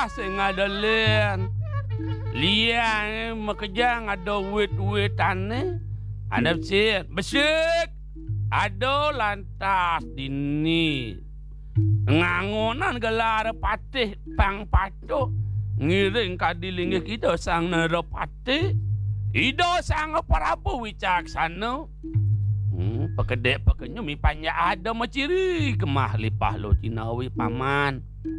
dah sing ada lian. Lian makejang ada wit-witane. Ada besik. Ada lantas dini. Ngangonan gelar patih pang pato. Ngiring kadilingi kita sang nerapati. Ido sang Prabu Wicaksana. Pekedek-pekenyo mi panya ada maciri kemah lipah lo cinawi paman.